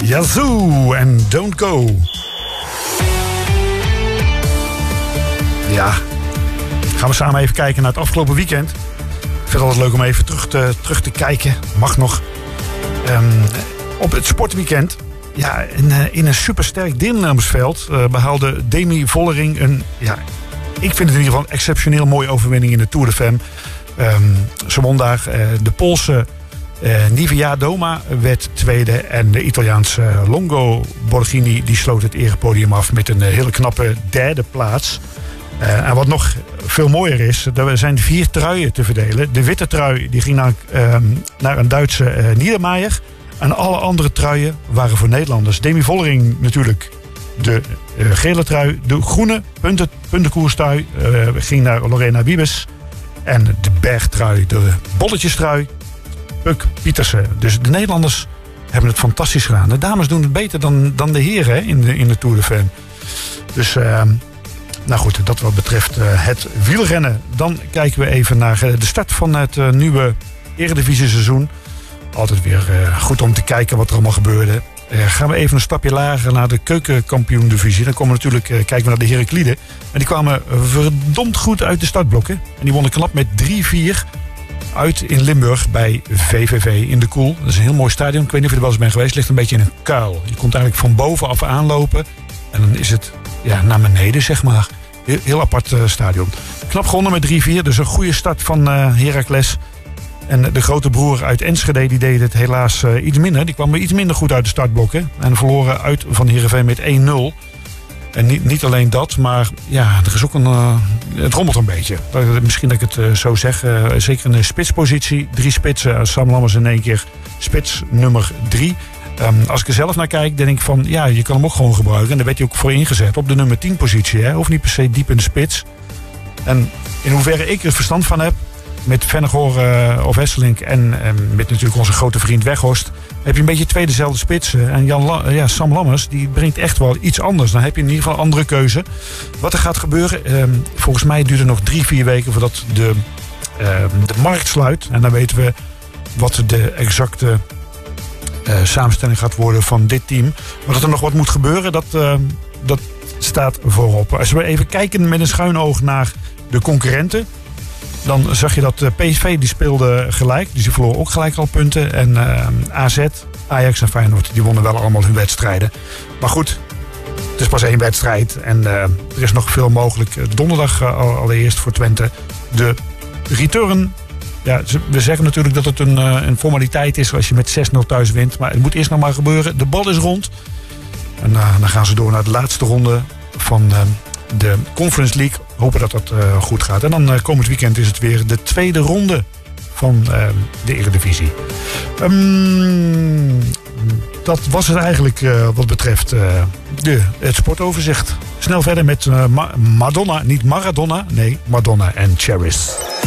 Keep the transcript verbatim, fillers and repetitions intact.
Yazoo en Don't Go. Ja, gaan we samen even kijken naar het afgelopen weekend. Ik vind het altijd leuk om even terug te, terug te kijken. Mag nog. Um, op het sportweekend. Ja, in, in een supersterk deelnemersveld uh, behaalde Demi Vollering een... Ja, ik vind het in ieder geval een exceptioneel mooie overwinning in de Tour de Femme. Um, ze won daar uh, de Poolse uh, Nivea Doma werd tweede. En de Italiaanse uh, Longo Borghini die sloot het erepodium af met een uh, hele knappe derde plaats. Uh, en wat nog veel mooier is, er zijn vier truien te verdelen. De witte trui die ging naar, uh, naar een Duitse uh, Niedermayer. En alle andere truien waren voor Nederlanders. Demi Vollering natuurlijk de uh, gele trui. De groene punten, puntenkoerstrui uh, ging naar Lorena Wiebes. En de bergtrui, de bolletjestrui, Puk Pietersen. Dus de Nederlanders hebben het fantastisch gedaan. De dames doen het beter dan, dan de heren hè, in, de, in de Tour de Femme. Dus... Uh, Nou goed, dat wat betreft uh, het wielrennen. Dan kijken we even naar uh, de start van het uh, nieuwe Eredivisie-seizoen. Altijd weer uh, goed om te kijken wat er allemaal gebeurde. Uh, gaan we even een stapje lager naar de keukenkampioen-divisie. Dan komen we natuurlijk, uh, kijken we naar de Herakliden. En die kwamen verdomd goed uit de startblokken. En die wonnen knap met drie vier uit in Limburg bij V V V in de Koel. Dat is een heel mooi stadion. Ik weet niet of je er wel eens bent geweest. Het ligt een beetje in een kuil. Je komt eigenlijk van bovenaf aanlopen. En dan is het ja, naar beneden, zeg maar. Heel, heel apart uh, stadion. Knap gewonnen met drie vier. Dus een goede start van uh, Heracles. En de grote broer uit Enschede, die deed het helaas uh, iets minder. Die kwam iets minder goed uit de startblokken. En verloren uit van Heerenveen met één nul. En niet, niet alleen dat, maar ja, er is ook een... Uh, het rommelt een beetje. Misschien dat ik het uh, zo zeg. Uh, zeker in de spitspositie. Drie spitsen. Sam Lammers in één keer spits nummer drie. Um, als ik er zelf naar kijk, denk ik van... ja, je kan hem ook gewoon gebruiken. En daar werd hij ook voor ingezet. Op de nummer tien positie. Hè. Of niet per se diep in de spits. En in hoeverre ik er verstand van heb... met Vennegoor uh, of Wesselink... en uh, met natuurlijk onze grote vriend Weghorst... heb je een beetje twee dezelfde spitsen. En Jan La- uh, ja, Sam Lammers, die brengt echt wel iets anders. Dan heb je in ieder geval een andere keuze. Wat er gaat gebeuren... Um, volgens mij duurt het nog drie, vier weken... voordat de, uh, de markt sluit. En dan weten we wat de exacte... Uh, samenstelling gaat worden van dit team. Maar dat er nog wat moet gebeuren, dat, uh, dat staat voorop. Als we even kijken met een schuin oog naar de concurrenten... dan zag je dat uh, P S V die speelde gelijk. Dus die verloren ook gelijk al punten. En uh, A Z, Ajax en Feyenoord die wonnen wel allemaal hun wedstrijden. Maar goed, het is pas één wedstrijd. En uh, er is nog veel mogelijk. Donderdag uh, allereerst voor Twente de return... Ja, we zeggen natuurlijk dat het een, een formaliteit is als je met zes nul thuis wint. Maar het moet eerst nog maar gebeuren. De bal is rond. En uh, dan gaan ze door naar de laatste ronde van uh, de Conference League. Hopen dat dat uh, goed gaat. En dan uh, komend weekend is het weer de tweede ronde van uh, de Eredivisie. Um, dat was het eigenlijk uh, wat betreft uh, de, het sportoverzicht. Snel verder met uh, Ma- Madonna. Niet Maradona, nee, Madonna en Cherish.